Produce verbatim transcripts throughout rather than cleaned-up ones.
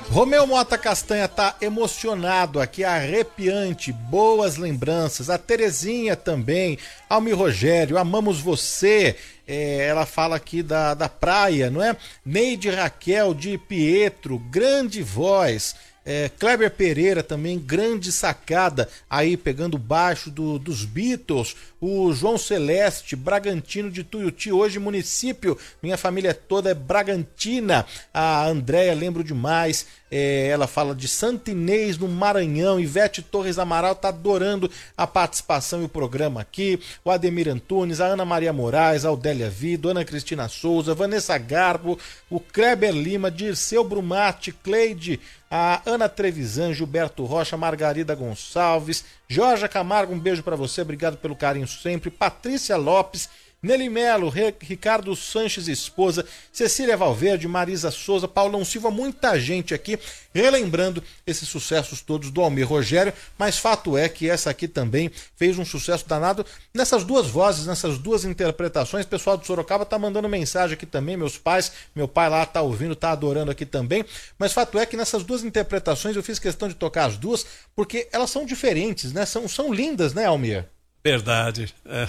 Romeu Mota Castanha tá emocionado aqui, arrepiante, boas lembranças. A Terezinha também, Almir Rogério, amamos você. É, ela fala aqui da, da praia, não é? Neide Raquel de Pietro, grande voz. É, Kleber Pereira também, grande sacada, aí pegando baixo do, dos Beatles. O João Celeste, Bragantino de Tuiuti, hoje município, minha família toda é Bragantina. A Andréia, lembro demais, é, ela fala de Santa Inês no Maranhão. Ivete Torres Amaral tá adorando a participação e o programa aqui. O Ademir Antunes, a Ana Maria Moraes, a Odélia Vido, Ana Cristina Souza, Vanessa Garbo, o Kleber Lima, Dirceu Brumati, Cleide, a Ana Trevisan, Gilberto Rocha, Margarida Gonçalves, Jorge Camargo, um beijo pra você, obrigado pelo carinho sempre, Patrícia Lopes, Nelly Melo, Ricardo Sanches esposa, Cecília Valverde, Marisa Souza, Paulão Silva, muita gente aqui relembrando esses sucessos todos do Almir Rogério, mas fato é que essa aqui também fez um sucesso danado nessas duas vozes, nessas duas interpretações. O pessoal do Sorocaba tá mandando mensagem aqui também, meus pais, meu pai lá tá ouvindo, tá adorando aqui também, mas fato é que nessas duas interpretações eu fiz questão de tocar as duas, porque elas são diferentes, né? São, são lindas, né, Almir? Verdade, é.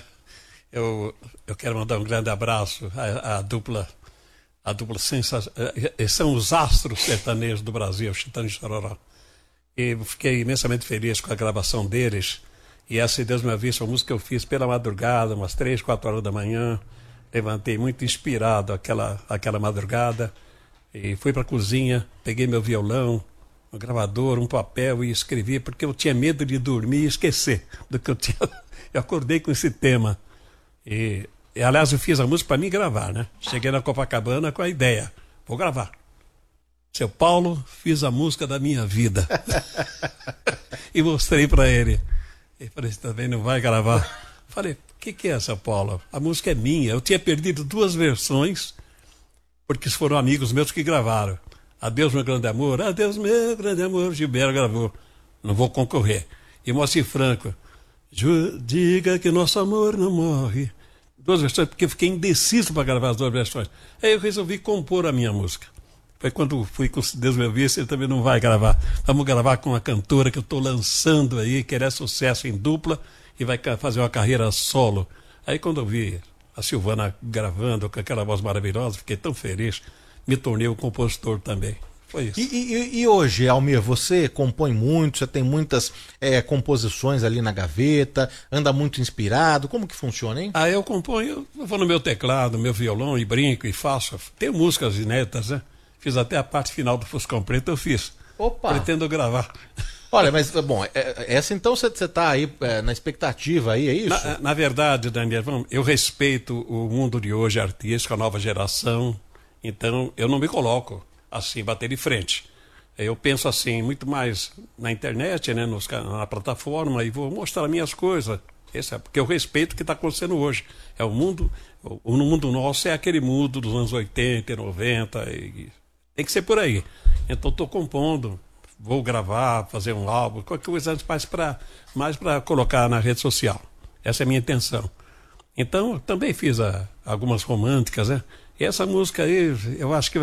Eu, eu quero mandar um grande abraço à, à dupla, à dupla sensacional. São os astros sertanejos do Brasil, Chitão e Chororó. E fiquei imensamente feliz com a gravação deles. E essa, Deus me avisa, uma música que eu fiz pela madrugada, umas três, quatro horas da manhã. Levantei muito inspirado aquela, aquela madrugada. E fui para a cozinha, peguei meu violão, um gravador, um papel e escrevi, porque eu tinha medo de dormir e esquecer do que eu tinha. Eu acordei com esse tema. E, e aliás eu fiz a música para mim gravar, né? Cheguei na Copacabana com a ideia, vou gravar. Seu Paulo, fiz a música da minha vida. E mostrei para ele. Ele falou, você também não vai gravar? Falei, o que, que é, seu Paulo? A música é minha. Eu tinha perdido duas versões, porque foram amigos meus que gravaram. Adeus, meu grande amor. Adeus, meu grande amor. Gilberto gravou. Não vou concorrer. E Moacir Franco, diga que nosso amor não morre. Duas versões, porque eu fiquei indeciso para gravar as duas versões. Aí eu resolvi compor a minha música. Foi quando fui com Deus me avisse, ele também não vai gravar. Vamos gravar com uma cantora que eu estou lançando aí, que era sucesso em dupla e vai fazer uma carreira solo. Aí quando eu vi a Silvana gravando com aquela voz maravilhosa, fiquei tão feliz, me tornei um compositor também. Foi isso. E, e, e hoje, Almir, você compõe muito, você tem muitas é, composições ali na gaveta, anda muito inspirado, como que funciona, hein? Ah, eu componho, eu vou no meu teclado, meu violão e brinco e faço. Tenho músicas inéditas, né? Fiz até a parte final do Fuscão Preto, eu fiz. Opa! Pretendo gravar. Olha, mas, bom, essa então você está aí é, na expectativa aí, é isso? Na, na verdade, Daniel, eu respeito o mundo de hoje artístico, a nova geração, então eu não me coloco assim, bater de frente. Eu penso assim, muito mais na internet, né, nos, na plataforma, e vou mostrar minhas coisas. Esse é porque eu respeito o que está acontecendo hoje. É o mundo, o, o mundo nosso é aquele mundo dos anos oitenta, noventa, e tem que ser por aí. Então estou compondo, vou gravar, fazer um álbum, qualquer coisa mais para mais para colocar na rede social. Essa é a minha intenção. Então, também fiz a, algumas românticas, né? E essa música aí, eu acho que